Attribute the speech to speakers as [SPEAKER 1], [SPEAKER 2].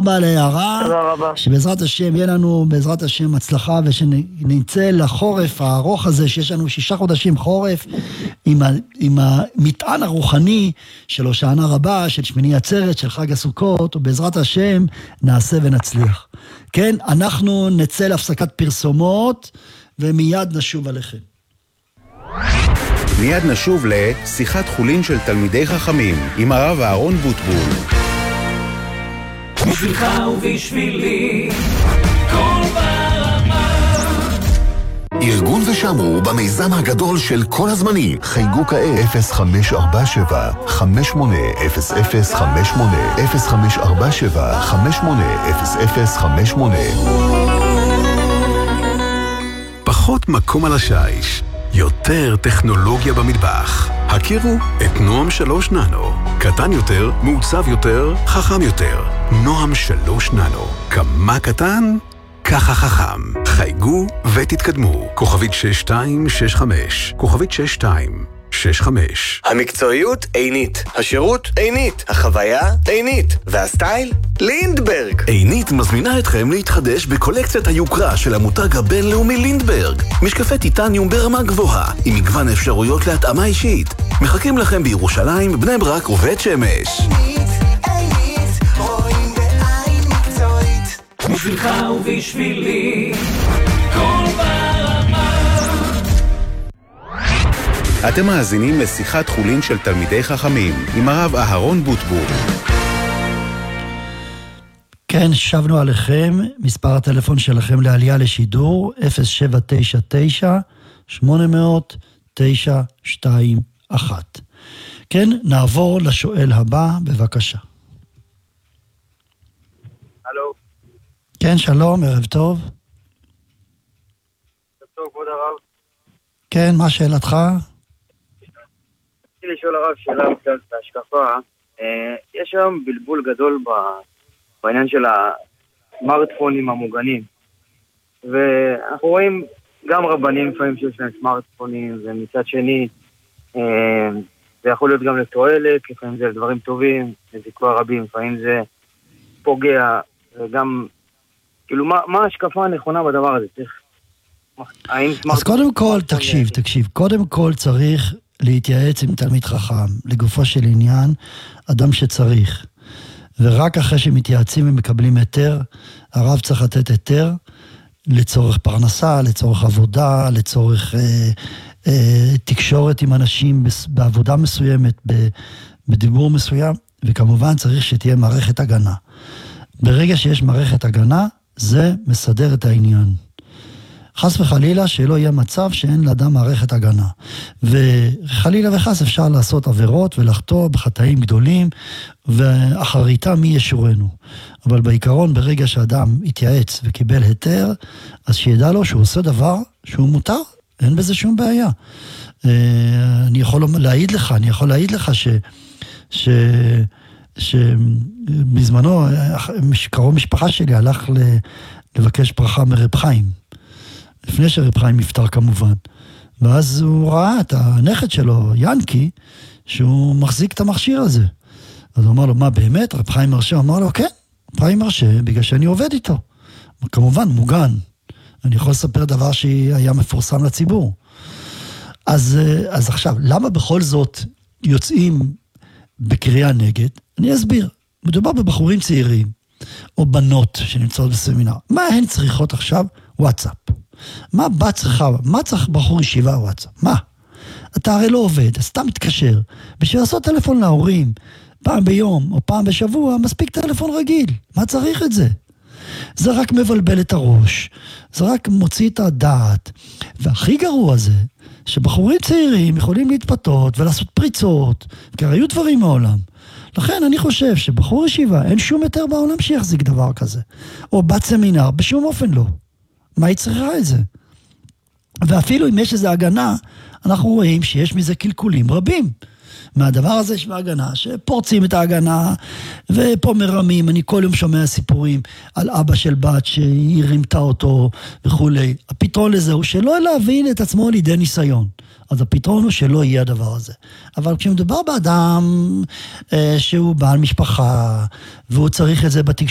[SPEAKER 1] תודה להערה,
[SPEAKER 2] תודה רבה.
[SPEAKER 1] שבעזרת השם יהיה לנו בעזרת השם הצלחה, ושנצא לחורף הארוך הזה, שיש לנו 6 חודשים חורף, עם המטען הרוחני של הושענא רבה, של שמיני עצרת, של חג הסוכות, ובעזרת השם נעשה ונצליח. כן, אנחנו נצא להפסקת פרסומות, ומיד נשוב עליכם.
[SPEAKER 3] מיד נשוב לשיחת חולין של תלמידי חכמים, עם הרב אהרון בוטבול.
[SPEAKER 4] בשבילך ובשבילי, כל ברמה.
[SPEAKER 5] ארגון ושמרו במיזם הגדול של כל הזמנים. חייגו כעת 0547 580058 0547 580058.
[SPEAKER 6] פחות מקום על השיש, יותר טכנולוגיה במטבח. הכירו את נועם 3 ננו. קטן יותר, מעוצב יותר, חכם יותר. נועם 3 ננו. כמה קטן? ככה חכם. חייגו ותתקדמו. כוכבית 6265. כוכבית 6265.
[SPEAKER 7] המקצועיות עינית, השירות עינית, החוויה עינית, והסטייל לינדברג.
[SPEAKER 5] עינית מזמינה אתכם להתחדש בקולקציית היוקרה של המותג הבינלאומי לינדברג. משקפי טיטניום ברמה גבוהה, עם מגוון אפשרויות להתאמה אישית. מחכים לכם בירושלים, בני ברק ובית שמש.
[SPEAKER 4] עינית, רואים בעין מקצועית. בשבילך ובשבילי, כל ברמה.
[SPEAKER 3] אתם מאזינים לשיחת חולין של תלמידי חכמים, עם הרב אהרון בוטבול.
[SPEAKER 1] כן, שבנו עליכם, מספר הטלפון שלכם לעלייה לשידור, 0799-800-921. כן, נעבור לשואל הבא, בבקשה.
[SPEAKER 2] הלו.
[SPEAKER 1] כן, שלום, ערב טוב.
[SPEAKER 2] טוב, כבוד הרב.
[SPEAKER 1] כן, מה שאלתך?
[SPEAKER 2] רציתי לשאול הרב שאלה בגלל ההשקפה. יש היום בלבול גדול בעניין של הסמארטפונים המוגנים. ואנחנו רואים גם רבנים לפעמים שיש להם סמארטפונים, ומצד שני זה יכול להיות גם לתועלת, לפעמים זה לדברים טובים, לזיכוי רבים, לפעמים זה פוגע, וגם, כאילו, מה ההשקפה הנכונה בדבר הזה?
[SPEAKER 1] אז קודם כל, תקשיב, קודם כל צריך להתייעץ עם תלמיד חכם, לגופו של עניין, אדם שצריך. ורק אחרי שמתייעצים ומקבלים היתר, הרב צריך לתת היתר לצורך פרנסה, לצורך עבודה, לצורך תקשורת עם אנשים בעבודה מסוימת, בדיבור מסוים, וכמובן צריך שתהיה מערכת הגנה. ברגע שיש מערכת הגנה, זה מסדר את העניין. חס וחלילה שלא יהיה מצב שאין לאדם מערכת הגנה. וחלילה וחס אפשר לעשות עבירות ולחטוא בחטאים גדולים, ואחריתם מי ישורנו. אבל בעיקרון ברגע שאדם התייעץ וקיבל היתר, אז שידע לו שהוא עושה דבר שהוא מותר, אין בזה שום בעיה. אני יכול להעיד לך שבזמנו קרוב משפחה שלי הלך לבקש ברכה מרב חיים. לפני שרב חיים נפטר כמובן. ואז הוא ראה את הנכד שלו, ינקי, שהוא מחזיק את המכשיר הזה. אז הוא אמר לו, מה באמת? רב חיים מרשה? הוא אמר לו, כן, רב חיים מרשה, בגלל שאני עובד איתו. כמובן, מוגן. אני יכול לספר דבר שהיה מפורסם לציבור. אז עכשיו, למה בכל זאת יוצאים בקריאה נגד? אני אסביר. מדובר בבחורים צעירים, או בנות שנמצאות בסמינר. מה הן צריכות עכשיו? וואטסאפ. מה צריך בחור ישיבה וואטסאפ? מה? אתה הרי לא עובד, אז אתה מתקשר. בשביל לעשות טלפון להורים, פעם ביום או פעם בשבוע, מספיק טלפון רגיל. מה צריך את זה? זה רק מבלבל את הראש. זה רק מוציא את הדעת. והכי גרוע זה, שבחורים צעירים יכולים להתפתות ולעשות פריצות, כי היו דברים מעולם. לכן אני חושב שבחור ישיבה אין שום יותר בעולם שיחזיק דבר כזה. או בת סמינר, בשום אופן לא. מה היא צריכה את זה? ואפילו אם יש איזו הגנה, אנחנו רואים שיש מזה קלקולים רבים. מהדבר הזה יש בהגנה, שפורצים את ההגנה, ופה מרמים, אני כל יום שומע סיפורים על אבא של בת שהיא רימתה אותו וכולי. הפתרון לזה הוא שלא להבין את עצמו לידי ניסיון. אז הפתרון הוא שלא יהיה הדבר הזה. אבל כשמדובר באדם שהוא בעל משפחה, והוא צריך את זה בתקשורת,